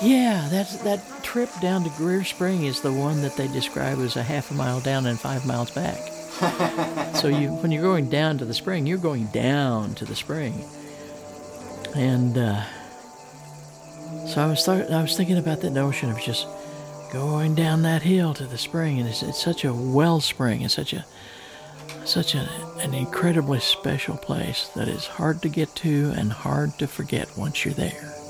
Yeah, that trip down to Greer Spring is the one that they describe as a half a mile down and 5 miles back. So when you're going down to the spring, you're going down to the spring. And so I was thinking about that notion of just going down that hill to the spring, and it's such a wellspring. It's an incredibly special place that is hard to get to and hard to forget once you're there.